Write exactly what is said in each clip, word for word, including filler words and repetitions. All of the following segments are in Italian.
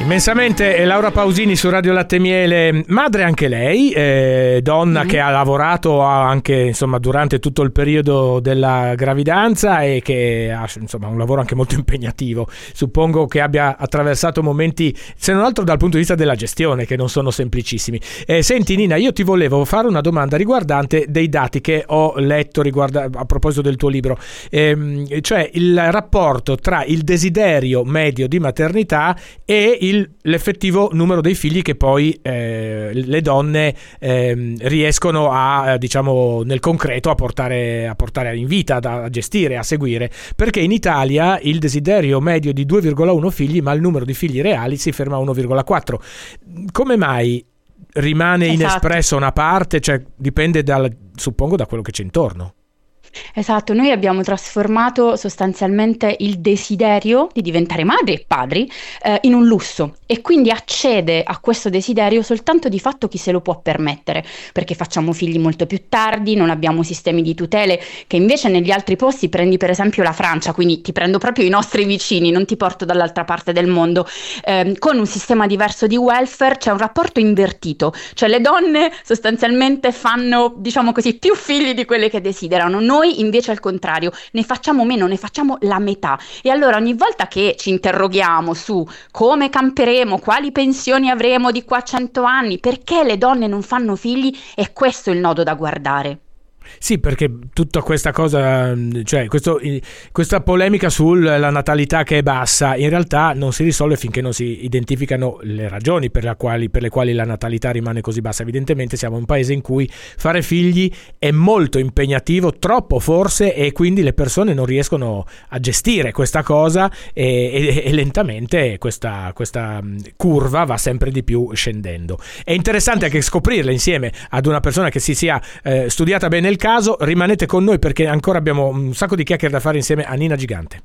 Immensamente Laura Pausini su Radio Latte Miele, madre anche lei, eh, donna mm-hmm. che ha lavorato anche insomma durante tutto il periodo della gravidanza e che ha insomma un lavoro anche molto impegnativo. Suppongo che abbia attraversato momenti, se non altro dal punto di vista della gestione, che non sono semplicissimi. Eh, senti Nina, io ti volevo fare una domanda riguardante dei dati che ho letto riguarda, a proposito del tuo libro, eh, cioè il rapporto tra il desiderio medio di maternità e il l'effettivo numero dei figli che poi eh, le donne eh, riescono a, diciamo, nel concreto a portare, a portare in vita, a gestire, a seguire, perché in Italia il desiderio medio è di due virgola uno figli, ma il numero di figli reali si ferma a uno virgola quattro. Come mai rimane esatto. inespressa una parte? Cioè dipende dal, suppongo, da quello che c'è intorno. Esatto, noi abbiamo trasformato sostanzialmente il desiderio di diventare madri e padri eh, in un lusso, e quindi accede a questo desiderio soltanto di fatto chi se lo può permettere, perché facciamo figli molto più tardi, non abbiamo sistemi di tutele che invece negli altri posti, prendi per esempio la Francia, quindi ti prendo proprio i nostri vicini, non ti porto dall'altra parte del mondo, eh, con un sistema diverso di welfare c'è un rapporto invertito, cioè le donne sostanzialmente fanno, diciamo così, più figli di quelle che desiderano. Noi invece al contrario, ne facciamo meno, ne facciamo la metà. E allora ogni volta che ci interroghiamo su come camperemo, quali pensioni avremo di qua a cento anni, perché le donne non fanno figli, è questo il nodo da guardare. Sì, perché tutta questa cosa, cioè questo, questa polemica sulla natalità che è bassa, in realtà non si risolve finché non si identificano le ragioni per, la quali, per le quali la natalità rimane così bassa. Evidentemente siamo un paese in cui fare figli è molto impegnativo, troppo forse, e quindi le persone non riescono a gestire questa cosa e, e, e lentamente questa, questa curva va sempre di più scendendo. È interessante anche scoprirla insieme ad una persona che si sia eh, studiata bene il caso. Rimanete con noi perché ancora abbiamo un sacco di chiacchiere da fare insieme a Nina Gigante.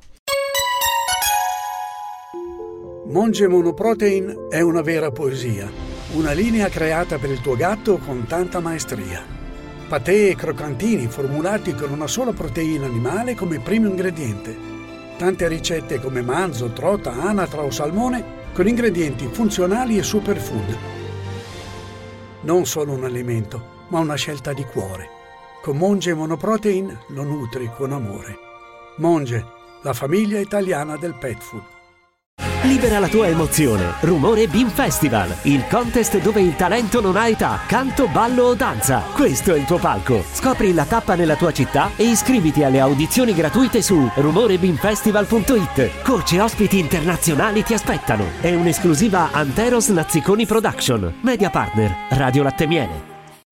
Monge Monoprotein è una vera poesia, una linea creata per il tuo gatto con tanta maestria. Patè e croccantini formulati con una sola proteina animale come primo ingrediente. Tante ricette come manzo, trota, anatra o salmone con ingredienti funzionali e superfood. Non solo un alimento, ma una scelta di cuore. Con Monge Monoprotein lo nutri con amore. Monge, la famiglia italiana del pet food. Libera la tua emozione. Rumore Beam Festival, il contest dove il talento non ha età, canto, ballo o danza. Questo è il tuo palco. Scopri la tappa nella tua città e iscriviti alle audizioni gratuite su rumore beam festival punto it. Coach e ospiti internazionali ti aspettano. È un'esclusiva Anteros Nazziconi Production. Media partner Radio Latte Miele.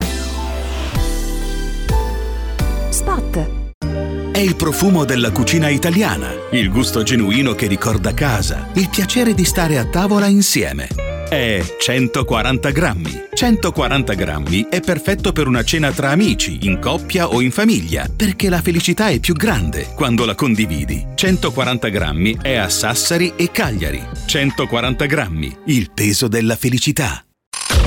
Spot. È il profumo della cucina italiana, il gusto genuino che ricorda casa, il piacere di stare a tavola insieme. È centoquaranta grammi. centoquaranta grammi è perfetto per una cena tra amici, in coppia o in famiglia, perché la felicità è più grande quando la condividi. centoquaranta grammi è a Sassari e Cagliari. centoquaranta grammi, il peso della felicità.